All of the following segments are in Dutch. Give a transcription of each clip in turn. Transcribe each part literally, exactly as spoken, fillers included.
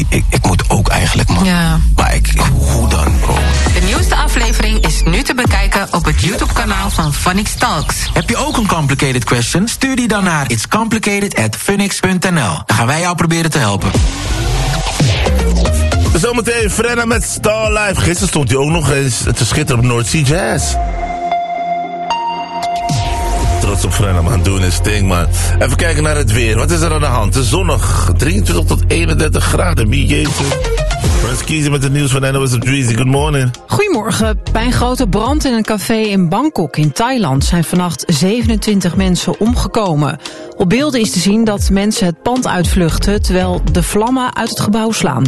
ik, ik moet ook eigenlijk, man. Ja. Maar ik, hoe dan, bro? De nieuwste aflevering is nu te bekijken op het YouTube-kanaal van Funix Talks. Heb je ook een complicated question? Stuur die dan naar its complicated at funix punt n l. Dan gaan wij jou proberen te helpen. Zometeen Frenna met Star Life. Gisteren stond hij ook nog eens te schitteren op North Sea Jazz. Trots op Frenna, man. Doen is ding, man. Even kijken naar het weer. Wat is er aan de hand? Het is zonnig. drieëntwintig tot eenendertig graden. Wie jeetje. Frans Kiezen met het nieuws van N O S op Dreezy. Good morning. Goedemorgen. Bij een grote brand in een café in Bangkok in Thailand zijn vannacht zevenentwintig mensen omgekomen. Op beelden is te zien dat mensen het pand uitvluchten terwijl de vlammen uit het gebouw slaan.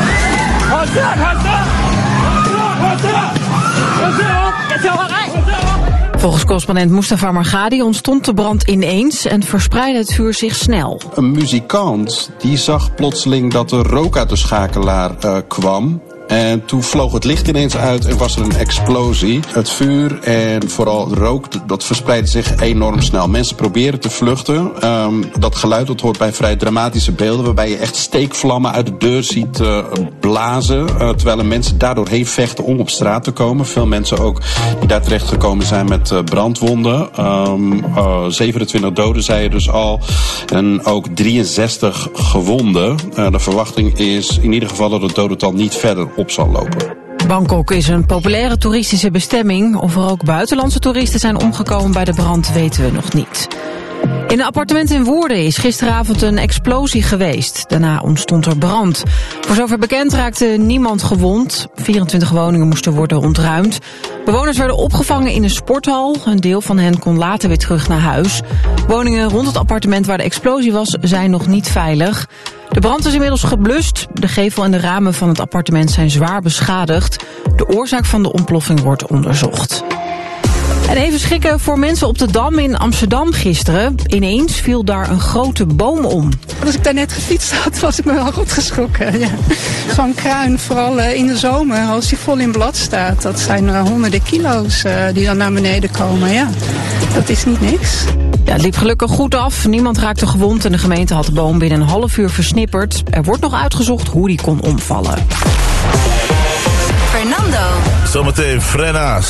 Volgens correspondent Mustafa Margadi ontstond de brand ineens en verspreidde het vuur zich snel. Een muzikant die zag plotseling dat er rook uit de schakelaar uh, kwam. En toen vloog het licht ineens uit en was er een explosie. Het vuur en vooral rook, dat verspreidde zich enorm snel. Mensen proberen te vluchten. Um, dat geluid dat hoort bij vrij dramatische beelden, waarbij je echt steekvlammen uit de deur ziet uh, blazen. Uh, terwijl er mensen daardoor heen vechten om op straat te komen. Veel mensen ook die daar terecht gekomen zijn met uh, brandwonden. Um, uh, zevenentwintig doden, zei je dus al. En ook drieënzestig gewonden. Uh, de verwachting is in ieder geval dat het dodental niet verder op zal lopen. Bangkok is een populaire toeristische bestemming. Of er ook buitenlandse toeristen zijn omgekomen bij de brand weten we nog niet. In een appartement in Woerden is gisteravond een explosie geweest. Daarna ontstond er brand. Voor zover bekend raakte niemand gewond. vierentwintig woningen moesten worden ontruimd. Bewoners werden opgevangen in een sporthal. Een deel van hen kon later weer terug naar huis. Woningen rond het appartement waar de explosie was zijn nog niet veilig. De brand is inmiddels geblust. De gevel en de ramen van het appartement zijn zwaar beschadigd. De oorzaak van de ontploffing wordt onderzocht. En even schrikken voor mensen op de Dam in Amsterdam gisteren. Ineens viel daar een grote boom om. Als ik daar net gefietst had, was ik me wel goed geschrokken. Ja. Zo'n kruin, vooral in de zomer, als die vol in blad staat. Dat zijn uh, honderden kilo's uh, die dan naar beneden komen. Ja, dat is niet niks. Ja, het liep gelukkig goed af. Niemand raakte gewond en de gemeente had de boom binnen een half uur versnipperd. Er wordt nog uitgezocht hoe die kon omvallen. Fernando. Zometeen Frenna,